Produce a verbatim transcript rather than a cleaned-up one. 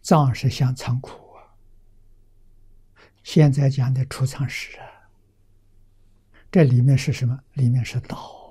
藏是像仓库啊，现在讲的储藏室啊，这里面是什么？里面是道。